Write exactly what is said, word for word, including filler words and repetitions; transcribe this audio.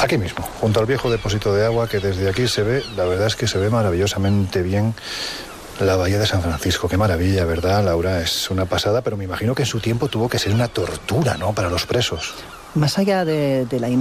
Aquí mismo, junto al viejo depósito de agua que desde aquí se ve, la verdad es que se ve maravillosamente bien la bahía de San Francisco. Qué maravilla, ¿verdad, Laura? Es una pasada, pero me imagino que en su tiempo tuvo que ser una tortura, ¿no?, para los presos. Más allá de, de la